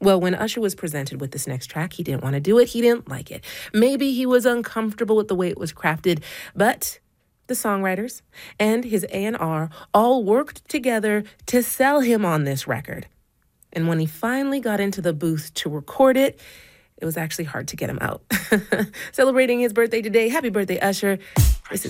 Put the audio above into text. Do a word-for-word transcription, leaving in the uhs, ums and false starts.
Well, when Usher was presented with this next track, he didn't want to do it. He didn't like it. Maybe he was uncomfortable with the way it was crafted, but the songwriters and his A and R all worked together to sell him on this record. And when he finally got into the booth to record it, it was actually hard to get him out. Celebrating his birthday today. Happy birthday, Usher. This is